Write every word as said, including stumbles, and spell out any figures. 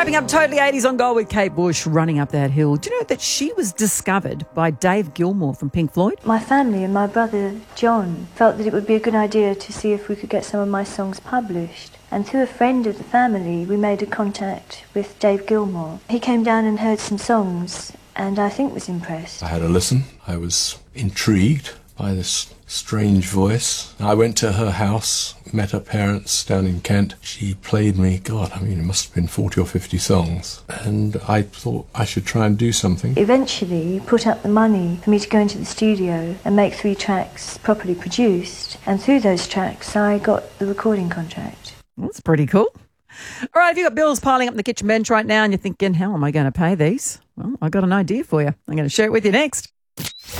Wrapping up Totally eighties on Gold with Kate Bush, Running Up That Hill. Do you know that she was discovered by Dave Gilmour from Pink Floyd? My family and my brother John felt that it would be a good idea to see if we could get some of my songs published. And through a friend of the family, we made a contact with Dave Gilmour. He came down and heard some songs, and I think was impressed. I had a listen. I was intrigued by this strange voice. I went to her house, met her parents down in Kent. She played me, God, I mean, it must have been forty or fifty songs. And I thought I should try and do something. Eventually, he put up the money for me to go into the studio and make three tracks properly produced. And through those tracks, I got the recording contract. That's pretty cool. All right, if you've got bills piling up on the kitchen bench right now and you're thinking, how am I going to pay these? Well, I've got an idea for you. I'm going to share it with you next.